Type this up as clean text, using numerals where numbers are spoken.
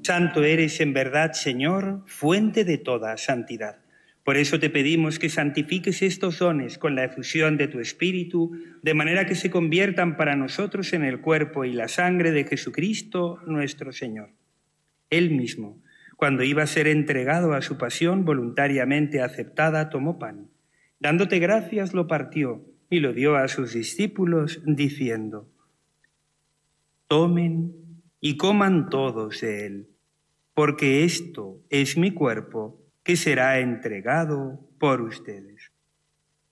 Santo eres en verdad, Señor, fuente de toda santidad. Por eso te pedimos que santifiques estos dones con la efusión de tu Espíritu, de manera que se conviertan para nosotros en el cuerpo y la sangre de Jesucristo nuestro Señor. Él mismo, cuando iba a ser entregado a su pasión voluntariamente aceptada, tomó pan. Dándote gracias, lo partió y lo dio a sus discípulos, diciendo: tomen y coman todos de él, porque esto es mi cuerpo que será entregado por ustedes.